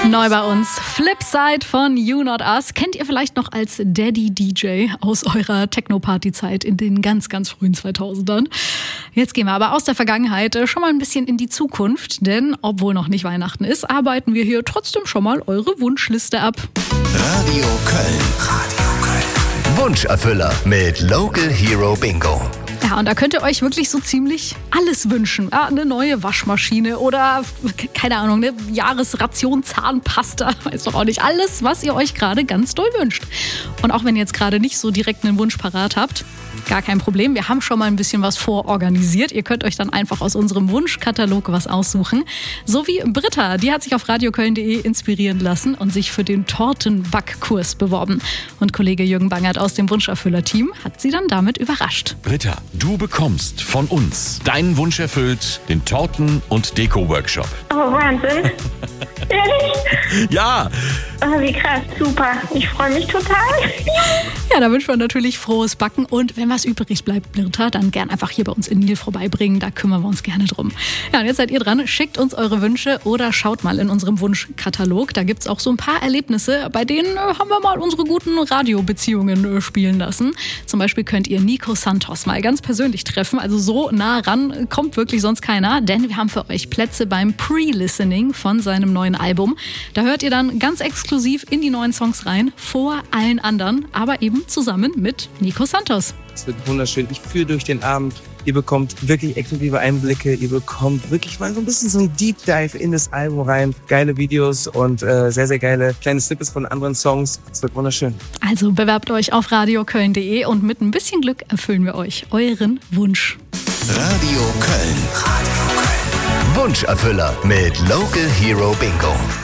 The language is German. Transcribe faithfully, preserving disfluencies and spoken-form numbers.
Neu bei uns, Flipside von You Not Us. Kennt ihr vielleicht noch als Daddy-D J aus eurer Techno-Party-Zeit in den ganz, ganz frühen zweitausendern? Jetzt gehen wir aber aus der Vergangenheit schon mal ein bisschen in die Zukunft, denn obwohl noch nicht Weihnachten ist, arbeiten wir hier trotzdem schon mal eure Wunschliste ab. Radio Köln. Radio Köln. Wunscherfüller mit Local Hero Bingo. Ja, und da könnt ihr euch wirklich so ziemlich alles wünschen. Ja, eine neue Waschmaschine oder, keine Ahnung, eine Jahresration Zahnpasta. Weiß doch auch nicht. Alles, was ihr euch gerade ganz doll wünscht. Und auch wenn ihr jetzt gerade nicht so direkt einen Wunsch parat habt, gar kein Problem. Wir haben schon mal ein bisschen was vororganisiert. Ihr könnt euch dann einfach aus unserem Wunschkatalog was aussuchen. So wie Britta, die hat sich auf radioköln punkt de inspirieren lassen und sich für den Tortenbackkurs beworben. Und Kollege Jürgen Bangert aus dem Wunscherfüller-Team hat sie dann damit überrascht. Britta, du bekommst von uns deinen Wunsch erfüllt, den Torten- und Deko-Workshop. Oh, Wahnsinn. Ehrlich? Ja! Oh, wie krass, super. Ich freue mich total. Ja, da wünschen wir natürlich frohes Backen und wenn was übrig bleibt, Britta, dann gern einfach hier bei uns in Nil vorbeibringen, da kümmern wir uns gerne drum. Ja, und jetzt seid ihr dran, schickt uns eure Wünsche oder schaut mal in unserem Wunschkatalog, da gibt's auch so ein paar Erlebnisse, bei denen äh, haben wir mal unsere guten Radiobeziehungen äh, spielen lassen. Zum Beispiel könnt ihr Nico Santos mal ganz persönlich treffen, also so nah ran kommt wirklich sonst keiner, denn wir haben für euch Plätze beim Pre-Listening von seinem neuen Album. Da hört ihr dann ganz exklusiv in die neuen Songs rein, vor allen anderen, aber eben zusammen mit Nico Santos. Es wird wunderschön. Ich führe durch den Abend. Ihr bekommt wirklich exklusive Einblicke. Ihr bekommt wirklich mal so ein bisschen so ein Deep Dive in das Album rein. Geile Videos und äh, sehr, sehr geile kleine Snippets von anderen Songs. Es wird wunderschön. Also bewerbt euch auf radioköln punkt de und mit ein bisschen Glück erfüllen wir euch euren Wunsch. Radio Köln. Radio Köln. Wunscherfüller mit Local Hero Bingo.